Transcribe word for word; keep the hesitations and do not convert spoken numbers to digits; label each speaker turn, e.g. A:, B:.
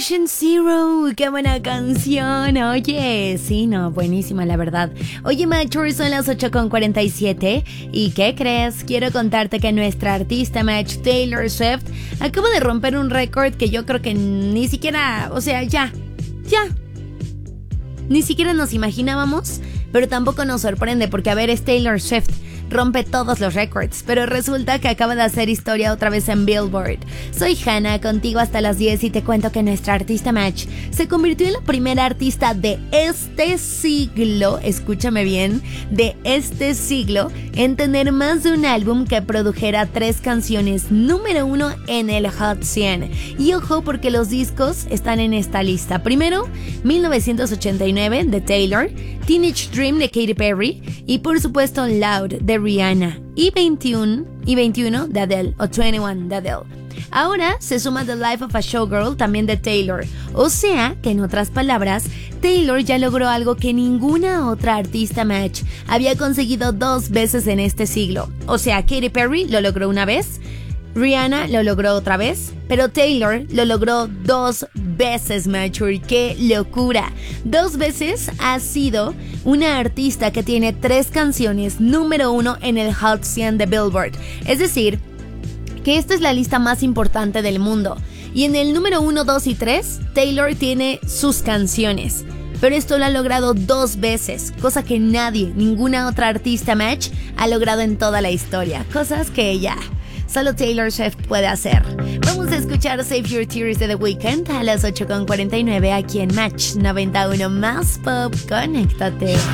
A: Patient Zero, qué buena canción. Oye, sí, no, buenísima la verdad. Oye, Matcher, son las ocho con cuarenta y siete. ¿Y qué crees? Quiero contarte que nuestra artista Match, Taylor Swift, acaba de romper un récord que yo creo que ni siquiera, o sea, ya, ya. Ni siquiera nos imaginábamos, pero tampoco nos sorprende porque, a ver, es Taylor Swift. Rompe todos los récords, pero resulta que acaba de hacer historia otra vez en Billboard. Soy Hannah, contigo hasta las diez y te cuento que nuestra artista Match se convirtió en la primera artista de este siglo, escúchame bien, de este siglo, en tener más de un álbum que produjera tres canciones número uno en el Hot cien. Y ojo, porque los discos están en esta lista. Primero, mil novecientos ochenta y nueve de Taylor, Teenage Dream de Katy Perry y por supuesto Loud de Rihanna, y veintiuno y veintiuno de Adele, o veintiuno de Adele. Ahora se suma The Life of a Showgirl también de Taylor, o sea que en otras palabras, Taylor ya logró algo que ninguna otra artista Match había conseguido dos veces en este siglo. O sea, Katy Perry lo logró una vez, Rihanna lo logró otra vez, pero Taylor lo logró dos veces, Mature. ¡Qué locura! Dos veces ha sido una artista que tiene tres canciones número uno en el Hot cien de Billboard. Es decir, que esta es la lista más importante del mundo. Y en el número uno, dos y tres, Taylor tiene sus canciones. Pero esto lo ha logrado dos veces, cosa que nadie, ninguna otra artista Match ha logrado en toda la historia. Cosas que ella... solo Taylor Swift puede hacer. Vamos a escuchar Save Your Tears de The Weeknd a las ocho con cuarenta y nueve aquí en Match noventa y uno más Pop. Conéctate.